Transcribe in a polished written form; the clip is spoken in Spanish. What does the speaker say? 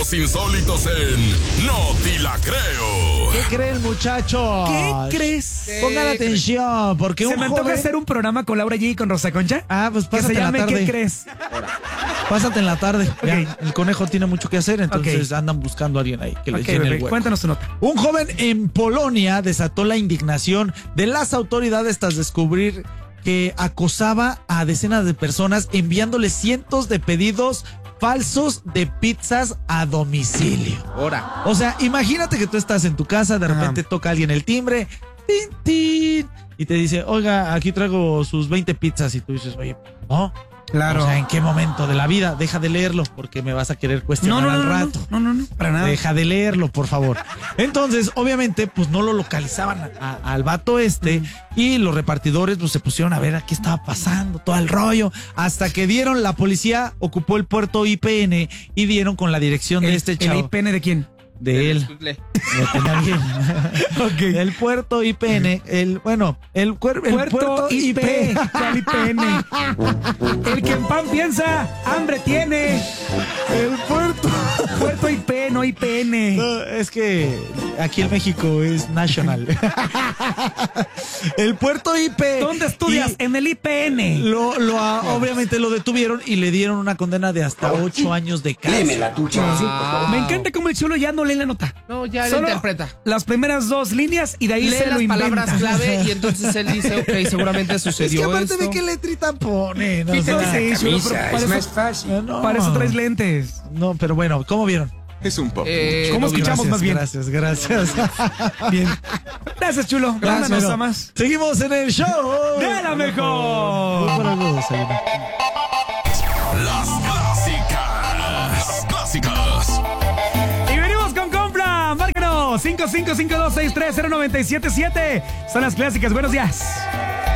Hechos insólitos en No Te La Creo. ¿Qué creen, muchachos? ¿Qué crees? Pongan atención, porque Se un me antoja joven... hacer un programa con Laura G y con Rosa Concha. Ah, pues que se pásate en la llame tarde. ¿Qué crees? Pásate en la tarde. Ok. Ya, el conejo tiene mucho que hacer, entonces andan buscando a alguien ahí que le Ok, llene el bebé, hueco. cuéntanos tu nota. Un joven en Polonia desató la indignación de las autoridades tras descubrir que acosaba a decenas de personas enviándoles cientos de pedidos falsos de pizzas a domicilio. Ahora. O sea, imagínate que tú estás en tu casa, de repente toca alguien el timbre, tin, tin, y te dice, oiga, aquí traigo sus 20 pizzas, y tú dices, oye, no. Claro. O sea, ¿en qué momento de la vida? Deja de leerlo porque me vas a querer cuestionar al rato. No, para nada. Deja de leerlo, por favor. Entonces, obviamente, pues no lo localizaban al vato y los repartidores pues se pusieron a ver a qué estaba pasando, todo el rollo, hasta que la policía ocupó el puerto IPN y dieron con la dirección de este chavo. ¿El IPN de quién? De él. Lo tenía bien. Ok. El puerto IPN, el puerto IP. ¿Cuál IPN? El que en pan piensa, hambre tiene. El puerto. Puerto IP, no IPN. No, es que aquí en México es national. El puerto IP. ¿Dónde estudias? En el IPN. Obviamente lo detuvieron y le dieron una condena de hasta 8 años de cárcel. Me encanta cómo el chulo ya no lee la nota. No, ya Solo lo interpreta. las primeras 2 líneas y de ahí Lee se lo las inventa. palabras clave y entonces él dice, ok, seguramente Es que sucedió aparte esto. ve qué letrita pone. No, Quítate o sea, ese, chulo, pero para es eso- más fácil. no. Para eso traes lentes. No, pero bueno, ¿cómo vieron? Es un poco. ¿Cómo no, escuchamos más bien? Gracias. Bien. Gracias, chulo. Mándanos a más. Seguimos en el show. ¡De la mejor! Voy por algo, desayuno. Las clásicas. Y venimos con compra. Márcanos 5552630977. Son las clásicas. Buenos días.